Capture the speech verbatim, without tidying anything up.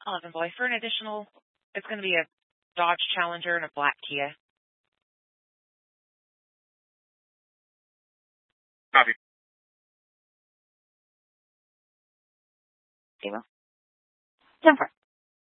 eleven boy, for an additional, it's going to be a Dodge Challenger and a black Kia. Copy. Zero. Jennifer.